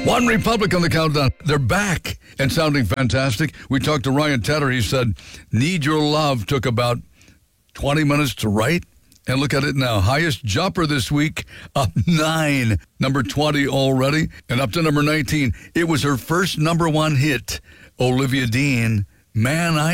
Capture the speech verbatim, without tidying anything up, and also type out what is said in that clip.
One Republic on the countdown. They're back and sounding fantastic. We talked to Ryan Tedder. He said, Need Your Love took about twenty minutes to write. And look at it now. Highest jumper this week, up nine. Number twenty already. And up to number nineteen. It was her first number one hit, Olivia Dean, Man, I